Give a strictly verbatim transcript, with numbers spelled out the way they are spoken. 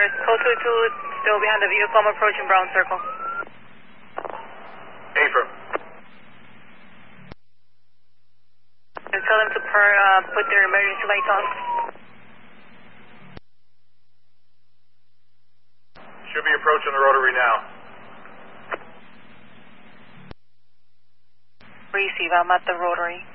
code two two, still behind the vehicle. I'm approaching Brown Circle. Affirm. And tell them to per, uh, put their emergency lights on. Should be approaching the rotary now. Receive, I'm at the rotary.